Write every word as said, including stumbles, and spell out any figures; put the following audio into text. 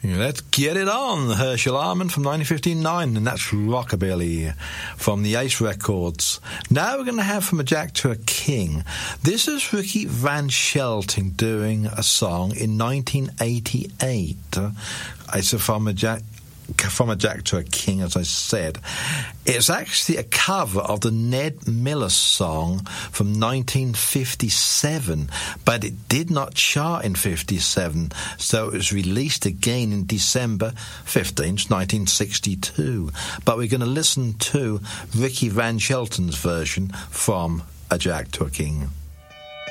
Let's get it on, Herschel Arman from nineteen fifty-nine, and that's Rockabilly from the Ace Records. Now we're going to have From a Jack to a King. This is Ricky Van Shelton doing a song in nineteen eighty-eight. It's a From a Jack... From a Jack to a King, as I said. It's actually a cover of the Ned Miller song from nineteen fifty-seven, but it did not chart in fifty-seven, so it was released again in December fifteenth, nineteen sixty-two. But we're going to listen to Ricky Van Shelton's version, From a Jack to a King.